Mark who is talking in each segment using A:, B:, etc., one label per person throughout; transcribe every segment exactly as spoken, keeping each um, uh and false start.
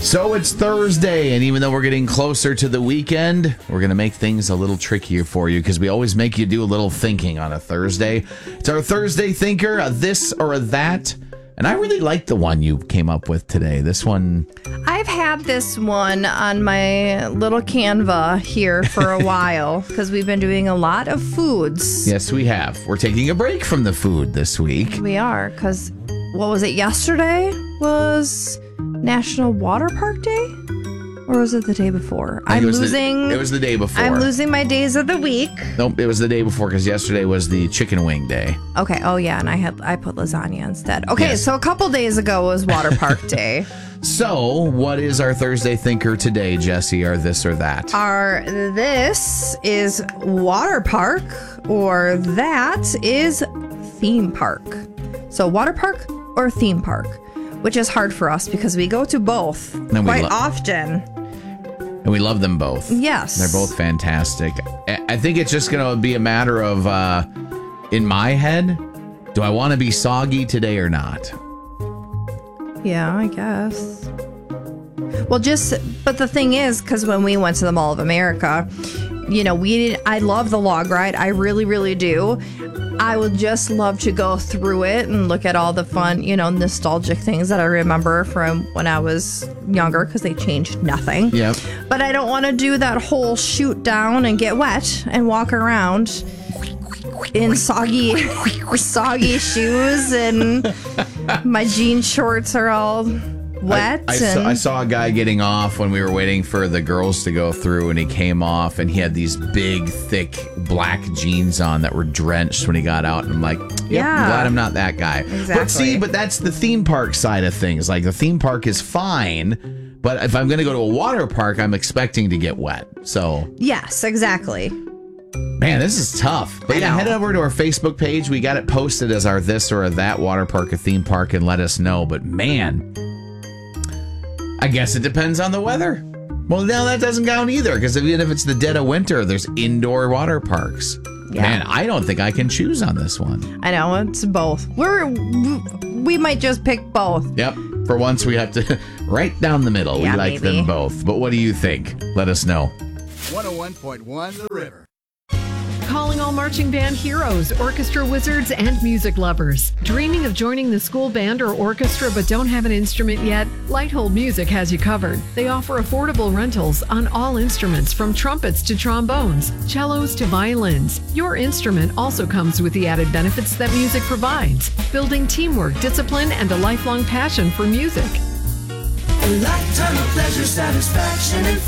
A: So it's Thursday, and even though we're getting closer to the weekend, we're going to make things a little trickier for you because we always make you do a little thinking on a Thursday. It's our Thursday Thinker, a this or a that. And I really like the one you came up with today. This one.
B: I've had this one on my little Canva here for a while because we've been doing a lot of foods.
A: Yes, we have. We're taking a break from the food this week.
B: We are because, what was it, yesterday was National Water Park Day? Or was it the day before? I'm
A: it
B: losing.
A: The, it was the day before.
B: I'm losing my days of the week.
A: Nope, it was the day before because yesterday was the chicken wing day.
B: Okay. Oh yeah, and I had I put lasagna instead. Okay,
A: Yes.
B: so a couple days ago was Water Park Day.
A: So, what is our Thursday Thinker today, Jesse? Or this or that?
B: Our this is water park, or that is theme park. So water park or theme park, which is hard for us because we go to both
A: we
B: quite
A: lo-
B: often.
A: And we love them both.
B: Yes.
A: They're both fantastic. I I think it's just going to be a matter of, uh, in my head, do I want to be soggy today or not?
B: Yeah, I guess. Well, just, but the thing is, because when we went to the Mall of America, you know, we didn't, I love the log ride. I really, really do. I would just love to go through it and look at all the fun, you know, nostalgic things that I remember from when I was younger because they changed nothing.
A: Yep.
B: But I don't want to do that whole shoot down and get wet and walk around in soggy, soggy shoes, and my jean shorts are all wet.
A: I, I,
B: and
A: saw, I saw a guy getting off when we were waiting for the girls to go through, and he came off and he had these big, thick black jeans on that were drenched when he got out. And I'm like, yep,
B: Yeah.
A: I'm glad I'm not that guy.
B: Exactly.
A: But see, but that's the theme park side of things. Like, the theme park is fine, but if I'm going to go to a water park, I'm expecting to get wet. So,
B: yes, exactly.
A: man, this is tough. But
B: I
A: yeah,
B: know.
A: head over to our Facebook page. We got it posted as our this or a that water park or theme park, and let us know. But man, I guess it depends on the weather. Well, no, that doesn't count either, because even if it's the dead of winter, there's indoor water parks.
B: Yeah.
A: Man, I don't think I can choose on this one.
B: I know, it's both. We're we might just pick both.
A: Yep. For once, we have to right down the middle.
B: Yeah,
A: we like
B: maybe.
A: them both. But what do you think? Let us know.
C: one oh one point one The River.
D: Calling all marching band heroes, orchestra wizards, and music lovers. Dreaming of joining the school band or orchestra but don't have an instrument yet? Lighthold Music has you covered. They offer affordable rentals on all instruments from trumpets to trombones, cellos to violins. Your instrument also comes with the added benefits that music provides, building teamwork, discipline, and a lifelong passion for music.
E: A lifetime of pleasure, satisfaction, and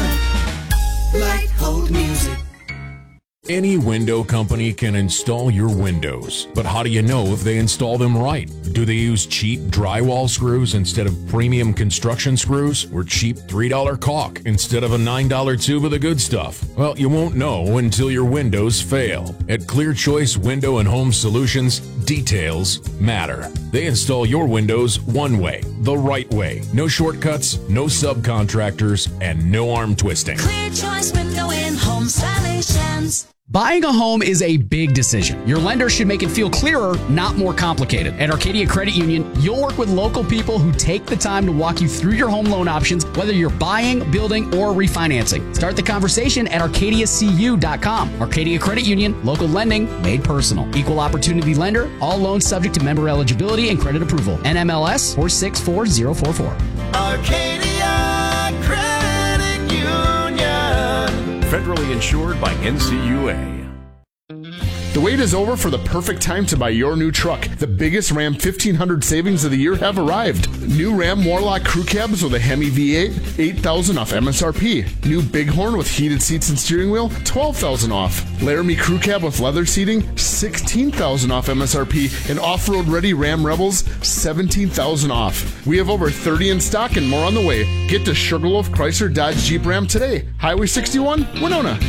E: fun. Lighthold Music.
F: Any window company can install your windows, but how do you know if they install them right? Do they use cheap drywall screws instead of premium construction screws, or cheap three dollar caulk instead of a nine dollar tube of the good stuff? Well, you won't know until your windows fail. At Clear Choice Window and Home Solutions, details matter. They install your windows one way, the right way. No shortcuts, no subcontractors, and no arm twisting.
E: Clear Choice Window and Home Solutions.
G: Buying a home is a big decision. Your lender should make it feel clearer, not more complicated. At Arcadia Credit Union, you'll work with local people who take the time to walk you through your home loan options, whether you're buying, building, or refinancing. Start the conversation at arcadia c u dot com. Arcadia Credit Union, local lending made personal. Equal opportunity lender, all loans subject to member eligibility and credit approval. N M L S four six four zero four four.
C: Arcadia Credit Union. Federally insured by N C U A.
H: The wait is over for the perfect time to buy your new truck. The biggest Ram fifteen hundred savings of the year have arrived. New Ram Warlock crew cabs with a Hemi V eight, eight thousand dollars off M S R P. New Bighorn with heated seats and steering wheel, twelve thousand dollars off. Laramie crew cab with leather seating, sixteen thousand dollars off M S R P. And off-road ready Ram Rebels, seventeen thousand dollars off. We have over thirty in stock and more on the way. Get to Sugarloaf Chrysler Dodge Jeep Ram today. Highway sixty-one, Winona.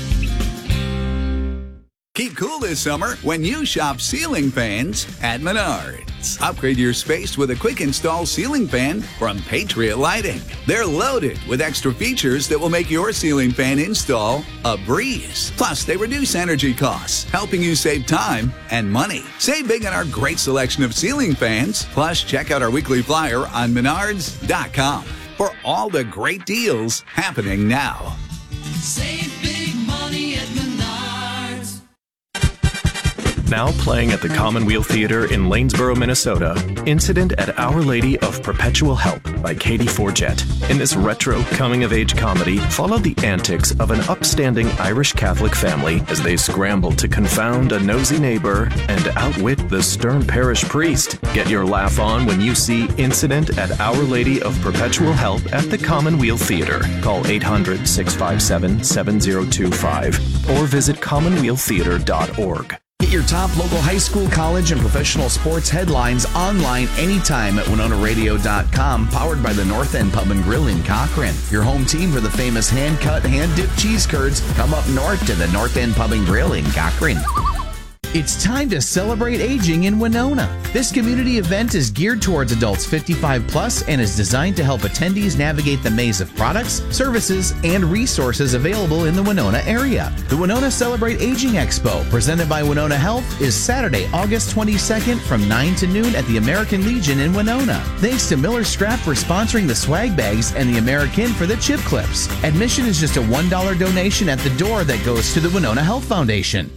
I: Keep cool this summer when you shop ceiling fans at Menards. Upgrade your space with a quick install ceiling fan from Patriot Lighting. They're loaded with extra features that will make your ceiling fan install a breeze. Plus, they reduce energy costs, helping you save time and money. Save big on our great selection of ceiling fans. Plus, check out our weekly flyer on menards dot com. for all the great deals happening now.
E: Save big money at Menards.
J: Now playing at the Commonweal Theater in Lanesboro, Minnesota, Incident at Our Lady of Perpetual Help by Katie Forget. In this retro coming-of-age comedy, follow the antics of an upstanding Irish Catholic family as they scramble to confound a nosy neighbor and outwit the stern parish priest. Get your laugh on when you see Incident at Our Lady of Perpetual Help at the Commonweal Theater. Call eight hundred, six five seven, seven zero two five or visit commonweal theater dot org.
A: Get your top local high school, college, and professional sports headlines online anytime at winona radio dot com, powered by the North End Pub and Grill in Cochrane. Your home team for the famous hand-cut, hand-dipped cheese curds. Come up north to the North End Pub and Grill in Cochrane. It's time to celebrate aging in Winona. This community event is geared towards adults fifty-five plus and is designed to help attendees navigate the maze of products, services, and resources available in the Winona area. The Winona Celebrate Aging Expo, presented by Winona Health, is Saturday, August twenty-second from nine to noon at the American Legion in Winona. Thanks to Miller Scrap for sponsoring the swag bags and the American for the chip clips. Admission is just a one dollar donation at the door that goes to the Winona Health Foundation.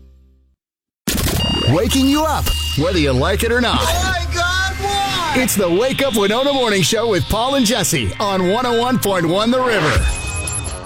C: Waking you up, whether you like it or not. Oh my God, why? It's the Wake Up Winona Morning Show with Paul and Jesse on one oh one point one The River.